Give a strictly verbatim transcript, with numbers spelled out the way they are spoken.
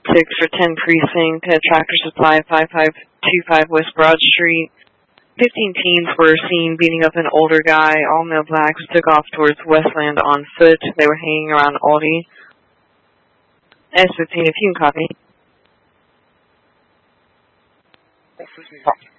six for ten Precinct at Tractor Supply, five five two five West Broad Street. Fifteen teens were seen beating up an older guy. All male blacks took off towards Westland on foot. They were hanging around Aldi. S fifteen, if you can copy.